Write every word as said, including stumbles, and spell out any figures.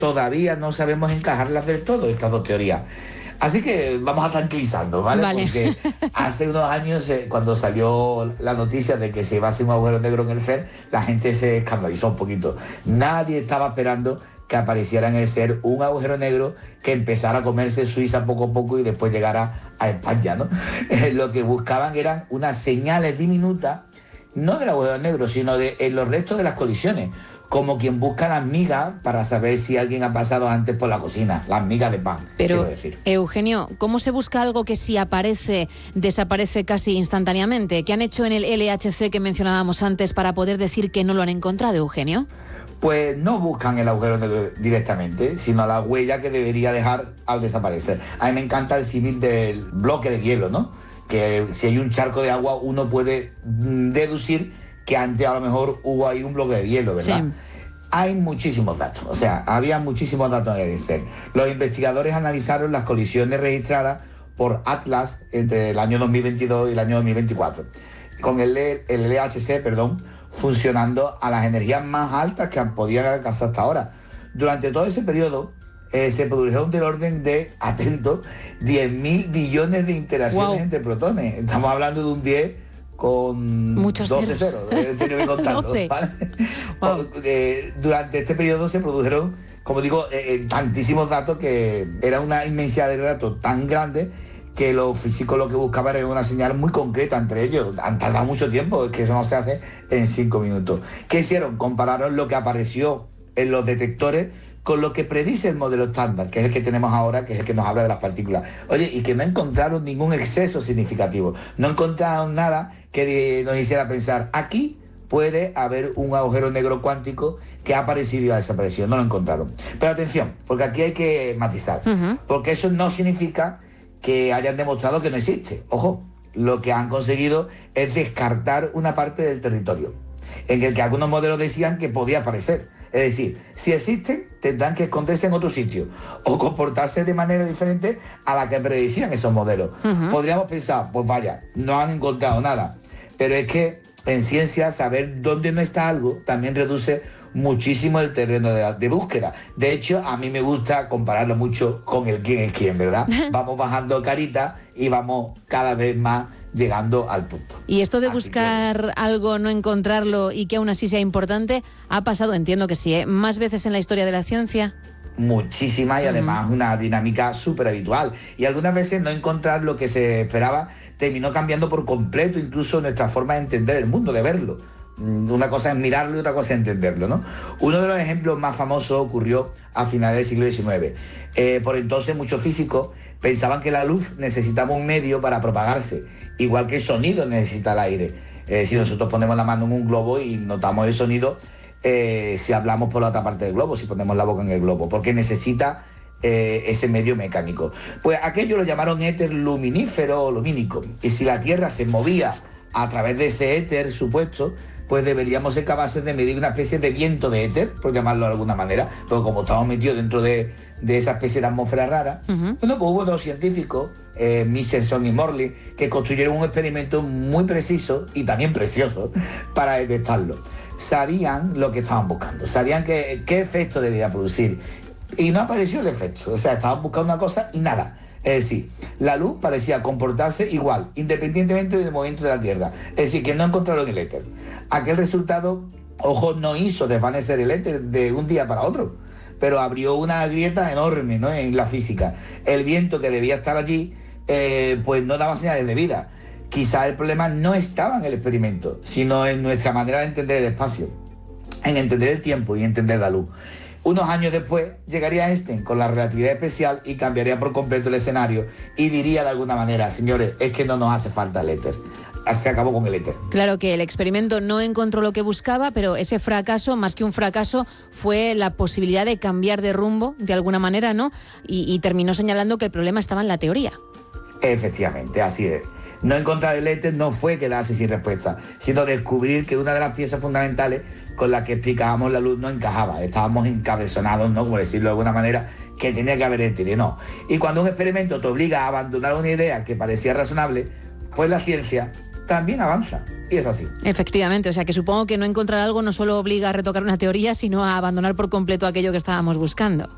todavía no sabemos encajarlas del todo, estas dos teorías. Así que vamos a tranquilizarnos, ¿vale? Vale. Porque hace unos años, eh, cuando salió la noticia de que se iba a hacer un agujero negro en el C E R, la gente se escandalizó un poquito. Nadie estaba esperando que apareciera en el C E R un agujero negro que empezara a comerse Suiza poco a poco y después llegara a España, ¿no? Eh, lo que buscaban eran unas señales diminutas, no del agujero negro, sino de en los restos de las colisiones, como quien busca las migas para saber si alguien ha pasado antes por la cocina, las migas de pan, Pero, quiero decir. Eugenio, ¿cómo se busca algo que si aparece, desaparece casi instantáneamente? ¿Qué han hecho en el L H C que mencionábamos antes para poder decir que no lo han encontrado, Eugenio? Pues no buscan el agujero negro directamente, sino la huella que debería dejar al desaparecer. A mí me encanta el símil del bloque de hielo, ¿no? Que si hay un charco de agua, uno puede deducir que antes a lo mejor hubo ahí un bloque de hielo, ¿verdad? Sí. Hay muchísimos datos, o sea, había muchísimos datos en el C E R. Los investigadores analizaron las colisiones registradas por Atlas entre el año dos mil veintidós y el año dos mil veinticuatro, con el, el L H C, perdón, funcionando a las energías más altas que han podido alcanzar hasta ahora. Durante todo ese periodo eh, se produjeron del orden de, atento, diez mil billones de interacciones wow. entre protones. Estamos hablando de un diez con muchos doce ceros, he tenido que contarlo, ¿vale? Wow. Eh, durante este periodo se produjeron, como digo, eh, tantísimos datos que era una inmensidad de datos tan grande que los físicos lo que buscaban era una señal muy concreta entre ellos. Han tardado mucho tiempo, es que eso no se hace en cinco minutos. ¿Qué hicieron? Compararon lo que apareció en los detectores con lo que predice el modelo estándar, que es el que tenemos ahora, que es el que nos habla de las partículas. Oye, y que no encontraron ningún exceso significativo. No encontraron nada que nos hiciera pensar, aquí puede haber un agujero negro cuántico que ha aparecido y ha desaparecido. No lo encontraron. Pero atención, porque aquí hay que matizar. Uh-huh. Porque eso no significa que hayan demostrado que no existe. Ojo, lo que han conseguido es descartar una parte del territorio, en el que algunos modelos decían que podía aparecer. Es decir, si existen, tendrán que esconderse en otro sitio o comportarse de manera diferente a la que predecían esos modelos. Uh-huh. Podríamos pensar, pues vaya, no han encontrado nada. Pero es que en ciencia saber dónde no está algo también reduce muchísimo el terreno de, de búsqueda. De hecho, a mí me gusta compararlo mucho con el quién es quién, ¿verdad? Vamos bajando carita y vamos cada vez más llegando al punto. Y esto de así buscar que... algo, no encontrarlo y que aún así sea importante, ha pasado, entiendo que sí, ¿eh? Más veces en la historia de la ciencia. Muchísimas y además uh-huh. una dinámica súper habitual. Y algunas veces no encontrar lo que se esperaba terminó cambiando por completo incluso nuestra forma de entender el mundo, de verlo. Una cosa es mirarlo y otra cosa es entenderlo, ¿no? Uno de los ejemplos más famosos ocurrió a finales del siglo diecinueve. Eh, por entonces muchos físicos pensaban que la luz necesitaba un medio para propagarse, igual que el sonido necesita el aire. Eh, si nosotros ponemos la mano en un globo y notamos el sonido, eh, si hablamos por la otra parte del globo, si ponemos la boca en el globo, porque necesita eh, ese medio mecánico. Pues aquello lo llamaron éter luminífero o lumínico. Y si la Tierra se movía a través de ese éter supuesto, pues deberíamos ser capaces de medir una especie de viento de éter, por llamarlo de alguna manera, porque como estamos metidos dentro de, de esa especie de atmósfera rara, uh-huh. bueno, pues hubo dos científicos, eh, Michelson y Morley, que construyeron un experimento muy preciso y también precioso para detectarlo. Sabían lo que estaban buscando, sabían que, qué efecto debía producir, y no apareció el efecto, o sea, estaban buscando una cosa y nada. Es decir, la luz parecía comportarse igual, independientemente del movimiento de la Tierra. Es decir, que no encontraron el éter. Aquel resultado, ojo, no hizo desvanecer el éter de un día para otro, pero abrió una grieta enorme, ¿no?, en la física. El viento que debía estar allí, eh, pues no daba señales de vida. Quizá el problema no estaba en el experimento, sino en nuestra manera de entender el espacio, en entender el tiempo y entender la luz. Unos años después llegaría Einstein con la relatividad especial y cambiaría por completo el escenario y diría de alguna manera, señores, es que no nos hace falta el éter. Se acabó con el éter. Claro que el experimento no encontró lo que buscaba, pero ese fracaso, más que un fracaso, fue la posibilidad de cambiar de rumbo, de alguna manera, ¿no? Y, y terminó señalando que el problema estaba en la teoría. Efectivamente, así es. No encontrar el éter no fue quedarse sin respuesta, sino descubrir que una de las piezas fundamentales con las que explicábamos la luz no encajaba. Estábamos encabezonados, ¿no?, como decirlo de alguna manera, que tenía que haber éter y no. Y cuando un experimento te obliga a abandonar una idea que parecía razonable, pues la ciencia también avanza. Y es así. Efectivamente, o sea que supongo que no encontrar algo no solo obliga a retocar una teoría, sino a abandonar por completo aquello que estábamos buscando.